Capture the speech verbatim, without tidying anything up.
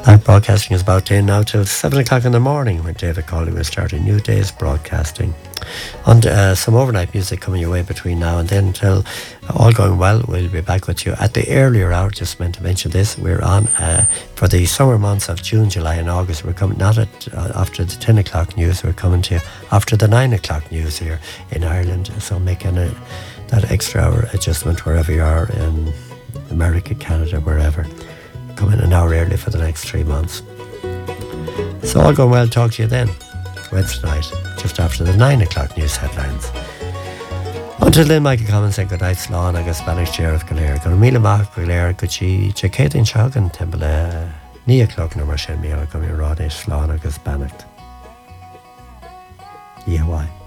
Live broadcasting is about to end now till seven o'clock in the morning when David Cawley will start a new day's broadcasting. And uh, some overnight music coming your way between now and then. Until all going well, we'll be back with you at the earlier hour. Just meant to mention this. We're on uh, for the summer months of June, July and August. We're coming not at uh, after the ten o'clock news. We're coming to you after the nine o'clock news here in Ireland. So making a, that extra hour adjustment wherever you are in America, Canada, wherever. Coming an hour early for the next three months. So all going well, talk to you then, Wednesday night, just after the nine o'clock news headlines. Until then, Michael Common said good night, Slán agus Spanish Sheriff Galer. Gon míle mac Galer go chi Jacadin Shagan Timbala ní o'clock no mar sin míle go mi rád é Slán agus Bannacht. Yeah, why?